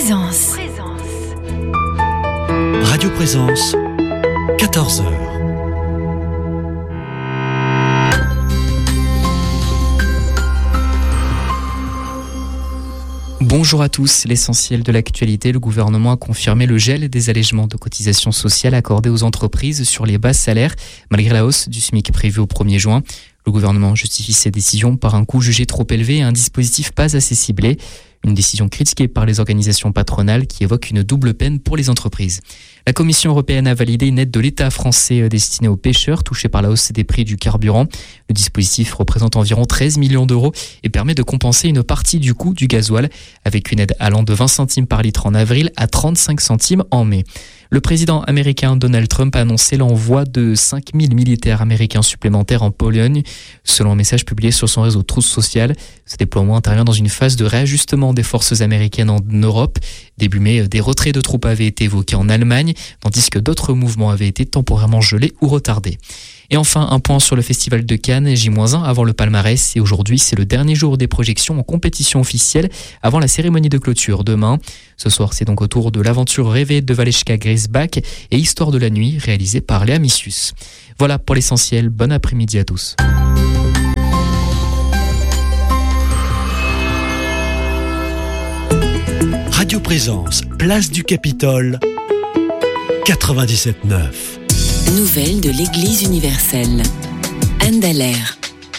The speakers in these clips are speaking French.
Présence. Radio Présence, 14h. Bonjour à tous, l'essentiel de l'actualité, le gouvernement a confirmé le gel des allègements de cotisations sociales accordés aux entreprises sur les bas salaires, malgré la hausse du SMIC prévue au 1er juin. Le gouvernement justifie ces décisions par un coût jugé trop élevé et un dispositif pas assez ciblé. Une décision critiquée par les organisations patronales qui évoquent une double peine pour les entreprises. La Commission européenne a validé une aide de l'État français destinée aux pêcheurs touchés par la hausse des prix du carburant. Le dispositif représente environ 13 millions d'euros et permet de compenser une partie du coût du gasoil, avec une aide allant de 20 centimes par litre en avril à 35 centimes en mai. Le président américain Donald Trump a annoncé l'envoi de 5000 militaires américains supplémentaires en Pologne. Selon un message publié sur son réseau Truth Social, ce déploiement intervient dans une phase de réajustement des forces américaines en Europe. Début mai, des retraits de troupes avaient été évoqués en Allemagne, tandis que d'autres mouvements avaient été temporairement gelés ou retardés. Et enfin, un point sur le festival de Cannes, J-1 avant le palmarès. Et aujourd'hui, c'est le dernier jour des projections en compétition officielle avant la cérémonie de clôture demain. Ce soir, c'est donc au tour de l'aventure rêvée de Valeshka Grisbach et Histoire de la nuit, réalisée par Léa Missius. Voilà pour l'essentiel. Bon après-midi à tous. Radio Présence, place du Capitole, 97.9. Nouvelles de l'Église universelle. Anne Dallaire.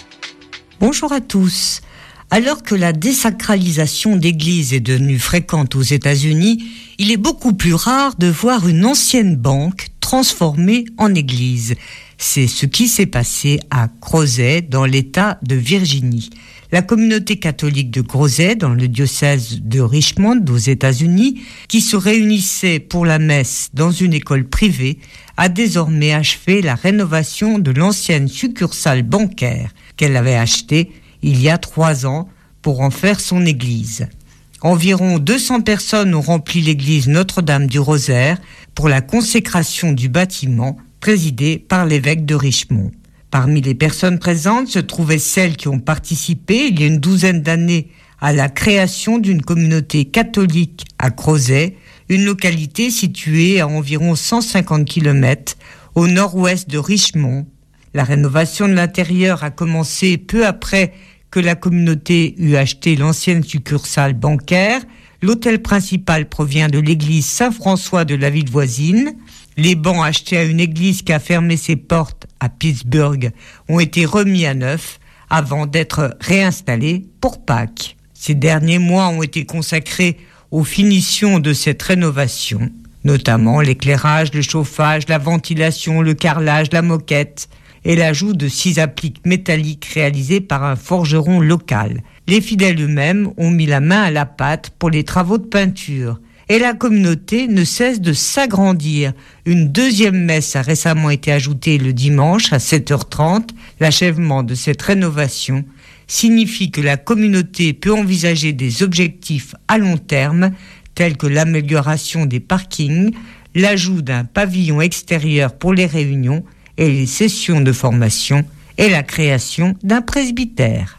Bonjour à tous. Alors que la désacralisation d'églises est devenue fréquente aux États-Unis, il est beaucoup plus rare de voir une ancienne banque transformée en église. C'est ce qui s'est passé à Crozet, dans l'État de Virginie. La communauté catholique de Crozet, dans le diocèse de Richmond, aux États-Unis, qui se réunissait pour la messe dans une école privée, a désormais achevé la rénovation de l'ancienne succursale bancaire qu'elle avait achetée il y a 3 ans pour en faire son église. Environ 200 personnes ont rempli l'église Notre-Dame du Rosaire pour la consécration du bâtiment présidé par l'évêque de Richmond. Parmi les personnes présentes se trouvaient celles qui ont participé il y a une douzaine d'années à la création d'une communauté catholique à Crozet, une localité située à environ 150 km au nord-ouest de Richmond. La rénovation de l'intérieur a commencé peu après que la communauté eut acheté l'ancienne succursale bancaire. L'hôtel principal provient de l'église Saint-François de la ville voisine. Les bancs achetés à une église qui a fermé ses portes à Pittsburgh ont été remis à neuf avant d'être réinstallés pour Pâques. Ces derniers mois ont été consacrés aux finitions de cette rénovation, notamment l'éclairage, le chauffage, la ventilation, le carrelage, la moquette et l'ajout de 6 appliques métalliques réalisées par un forgeron local. Les fidèles eux-mêmes ont mis la main à la pâte pour les travaux de peinture. Et la communauté ne cesse de s'agrandir. Une deuxième messe a récemment été ajoutée le dimanche à 7h30. L'achèvement de cette rénovation signifie que la communauté peut envisager des objectifs à long terme, tels que l'amélioration des parkings, l'ajout d'un pavillon extérieur pour les réunions et les sessions de formation et la création d'un presbytère.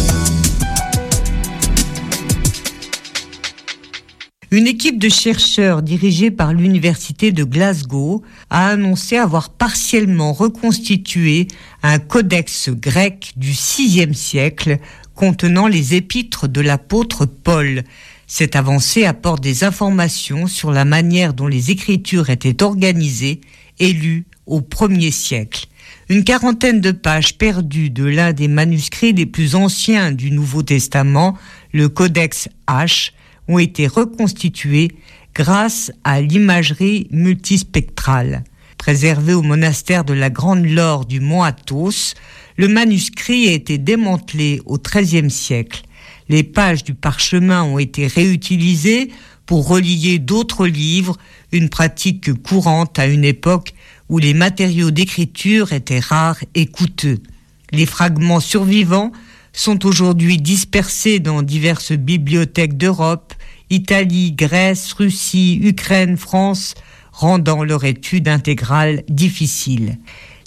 Une équipe de chercheurs dirigée par l'université de Glasgow a annoncé avoir partiellement reconstitué un codex grec du VIe siècle contenant les épîtres de l'apôtre Paul. Cette avancée apporte des informations sur la manière dont les écritures étaient organisées et lues au 1er siècle. Une quarantaine de pages perdues de l'un des manuscrits les plus anciens du Nouveau Testament, le Codex H, ont été reconstitués grâce à l'imagerie multispectrale. Préservé au monastère de la Grande Laure du mont Athos, le manuscrit a été démantelé au XIIIe siècle. Les pages du parchemin ont été réutilisées pour relier d'autres livres, une pratique courante à une époque où les matériaux d'écriture étaient rares et coûteux. Les fragments survivants sont aujourd'hui dispersés dans diverses bibliothèques d'Europe, Italie, Grèce, Russie, Ukraine, France, rendant leur étude intégrale difficile.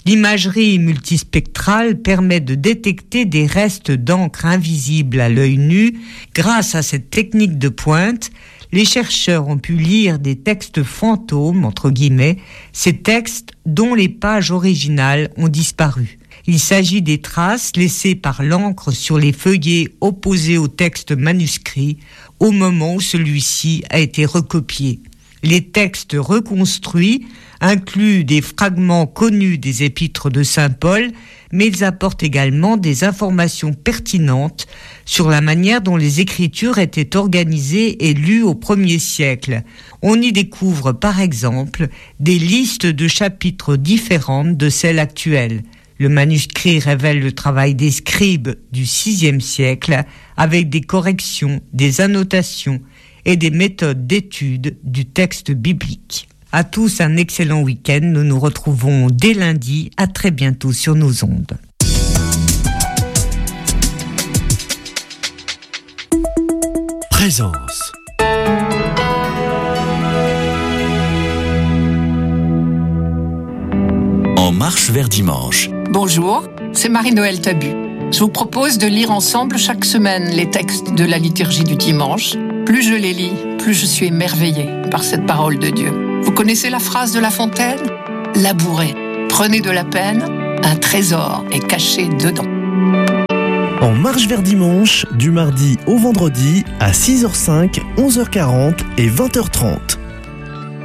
L'imagerie multispectrale permet de détecter des restes d'encre invisibles à l'œil nu. Grâce à cette technique de pointe, les chercheurs ont pu lire des textes fantômes, entre guillemets, ces textes dont les pages originales ont disparu. Il s'agit des traces laissées par l'encre sur les feuillets opposés au texte manuscrit au moment où celui-ci a été recopié. Les textes reconstruits incluent des fragments connus des épîtres de saint Paul, mais ils apportent également des informations pertinentes sur la manière dont les écritures étaient organisées et lues au 1er siècle. On y découvre par exemple des listes de chapitres différentes de celles actuelles. Le manuscrit révèle le travail des scribes du VIe siècle avec des corrections, des annotations et des méthodes d'étude du texte biblique. À tous un excellent week-end. Nous nous retrouvons dès lundi. À très bientôt sur nos ondes. Présence. En marche vers dimanche. Bonjour, c'est Marie-Noël Tabu. Je vous propose de lire ensemble chaque semaine les textes de la liturgie du dimanche. Plus je les lis, plus je suis émerveillée par cette parole de Dieu. Vous connaissez la phrase de La Fontaine ? Labourez, prenez de la peine, un trésor est caché dedans. En marche vers dimanche, du mardi au vendredi à 6h05, 11h40 et 20h30.